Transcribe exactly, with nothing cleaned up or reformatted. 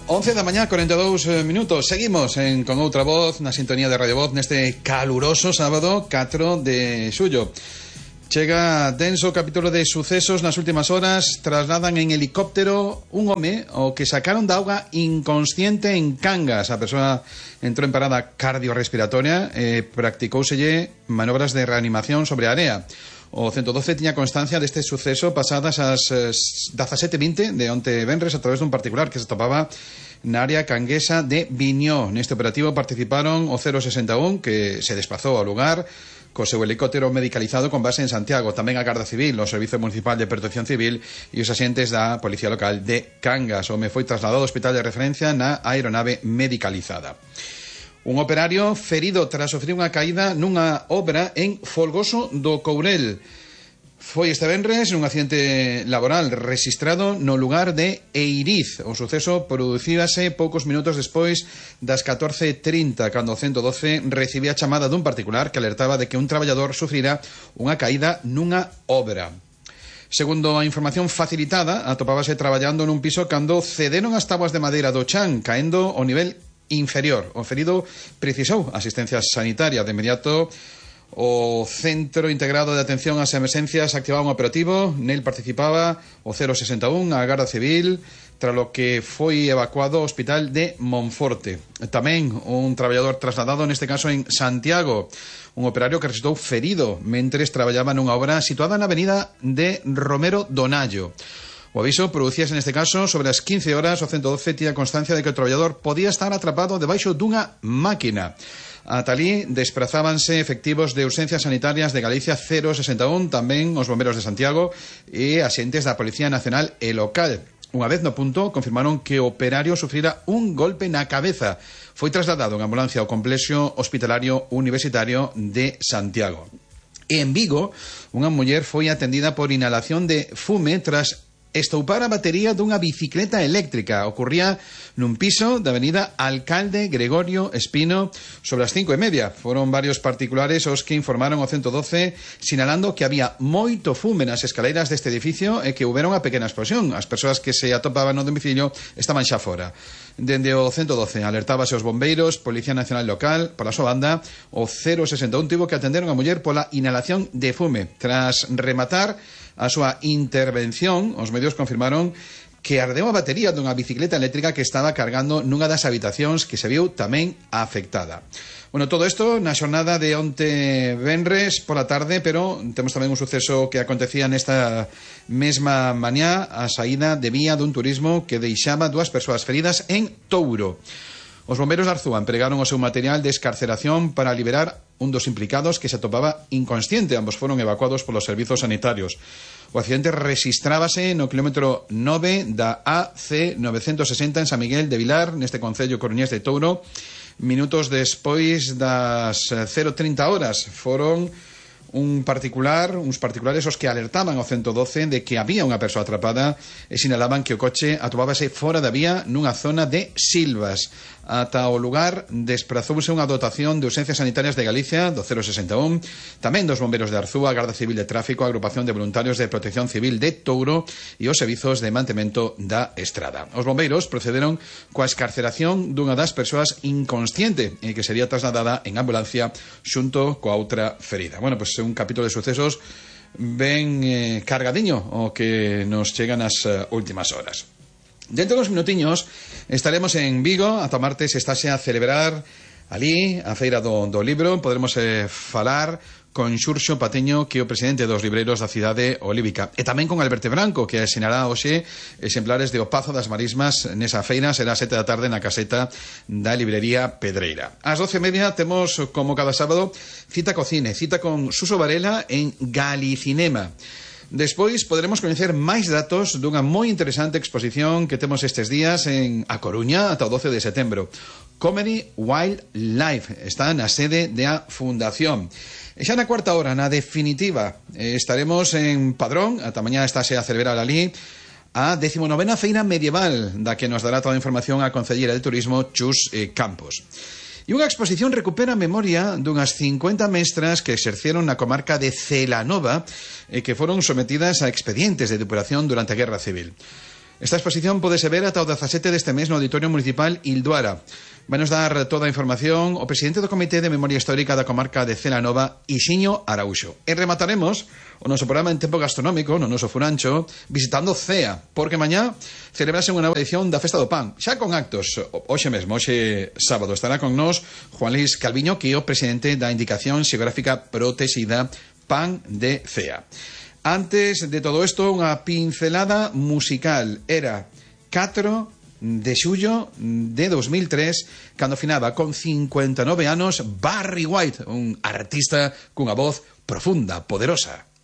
once da mañá, cuarenta e dous minutos. Seguimos en Con Outra Voz, na sintonía de Radio Voz, neste caluroso sábado catro de xullo. Chega denso capítulo de sucesos nas últimas horas. Trasladan en helicóptero un home o que sacaron da auga inconsciente en Cangas. A persoa entrou en parada cardiorrespiratoria e practicouselle manobras de reanimación sobre a area. O ciento doce tiña constancia deste suceso pasadas as dezasete vinte de onte venres a través dun particular que se topaba na área canguesa de Viñó. Neste operativo participaron o cero sesenta e un, que se desplazou ao lugar co seu helicóptero medicalizado con base en Santiago, tamén a Garda Civil, o Servicio Municipal de Protección Civil e os axentes da Policía Local de Cangas. O home foi trasladado ao hospital de referencia na aeronave medicalizada. Un operario ferido tras sofrer unha caída nunha obra en Folgoso do Courel. Foi este venres un accidente laboral rexistrado no lugar de Eiriz. O suceso producíase poucos minutos despois das catorce e trinta, cando o ciento doce recibía a chamada dun particular que alertaba de que un traballador sufrira unha caída nunha obra. Segundo a información facilitada, atopábase traballando nun piso cando cederon as tabuas de madeira do chan, caendo ao nivel inferior. O ferido precisou asistencia sanitaria. De inmediato, o Centro Integrado de Atención ás Emerxencias activaba un operativo. Nel participaba o cero sesenta e un, a Garda Civil, tralo que foi evacuado ao hospital de Monforte. Tamén un traballador trasladado, neste caso en Santiago, un operario que resultou ferido mentres traballaba nunha obra situada na avenida de Romero Donallo. O aviso producíase neste caso sobre as quince horas. O ciento doce tiña constancia de que o traballador podía estar atrapado debaixo dunha máquina. Ata alí desprazábanse efectivos de urxencias sanitarias de Galicia cero sesenta e un, tamén os bomberos de Santiago e axentes da Policía Nacional e local. Unha vez no punto, confirmaron que o operario sufrira un golpe na cabeza. Foi trasladado en ambulancia ao complexo hospitalario universitario de Santiago. E en Vigo, unha muller foi atendida por inhalación de fume tras estoupar a batería dunha bicicleta eléctrica. Ocurría nun piso da avenida Alcalde Gregorio Espino sobre as cinco e media. Foron varios particulares os que informaron ao ciento doce sinalando que había moito fume nas escaleiras deste edificio e que houberon unha pequena explosión. As persoas que se atopaban no domicilio estaban xa fora. Dende o ciento doce alertábase aos bombeiros, Policía Nacional Local. Pola súa banda, o cero sesenta e un tivo que atender unha muller pola inhalación de fume. Tras rematar a súa intervención, os medios confirmaron que ardeu a batería dunha bicicleta eléctrica que estaba cargando nunha das habitacións que se viu tamén afectada. Bueno, todo isto na xornada de onte venres pola tarde, pero temos tamén un suceso que acontecía nesta mesma mañá, a saída de vía dun turismo que deixaba dúas persoas feridas en Touro. Os bomberos de Arzúa empregaron o seu material de escarceración para liberar un dos implicados que se atopaba inconsciente. Ambos foron evacuados polos servizos sanitarios. O accidente rexistrábase no kilómetro nove da A C novecentos sesenta en San Miguel de Vilar, neste concello coruñés de Touro. Minutos despois das cero trinta horas foron un particular, uns particulares os que alertaban ao ciento doce de que había unha persoa atrapada e sinalaban que o coche atopábase fora da vía nunha zona de Silvas. Ata o lugar desprazouse unha dotación de urxencias sanitarias de Galicia do cero sesenta e un, tamén dos bomberos de Arzúa, Garda Civil de Tráfico, Agrupación de Voluntarios de Protección Civil de Touro e os servizos de mantemento da estrada. Os bombeiros procederon coa escarceración dunha das persoas inconsciente e que sería trasladada en ambulancia xunto coa outra ferida. Bueno, pois pues, un capítulo de sucesos ben eh, cargadiño o que nos chegan nas uh, últimas horas. Dentro dos minutiños estaremos en Vigo. Ata martes estáse a celebrar ali a Feira do, do Libro. Podremos eh, falar con Xurxo Patiño, que é o presidente dos libreiros da cidade olívica, e tamén con Alberto Branco, que asinará hoxe exemplares de O Pazo das Marismas nesa feira. Será a sete da tarde na caseta da librería Pedreira. Ás doce e media temos, como cada sábado, cita co cine, cita con Suso Varela en Galicinema. Despois poderemos coñecer máis datos dunha moi interesante exposición que temos estes días en A Coruña ata o doce de setembro. Comedy Wildlife está na sede da Fundación. E xa na cuarta hora, na definitiva, estaremos en Padrón. Ata mañá estáse a celebrar ali a decimonovena feira medieval, da que nos dará toda a información a Concelleira de Turismo, Chus eh, Campos. E unha exposición recupera a memoria dunhas cincuenta mestras que exerceron na comarca de Celanova e que foron sometidas a expedientes de depuración durante a Guerra Civil. Esta exposición podese ver ata o dezasete deste mes no Auditorio Municipal Ilduara. Vai nos dar toda a información o presidente do Comité de Memoria Histórica da comarca de Celanova, Ixiño Araúxo. E remataremos o noso programa en tempo gastronómico, no noso furancho, visitando Cea, porque mañá celebrase unha nova edición da Festa do Pan, xa con actos. Hoxe mesmo, hoxe sábado, estará con nós Juan Luis Calviño, que é o presidente da Indicación Xeográfica Protexida Pan de Cea. Antes de todo isto, unha pincelada musical. Era catro de xullo de dos mil tres, cando finaba con cincuenta e nove anos Barry White, un artista cunha voz profunda, poderosa.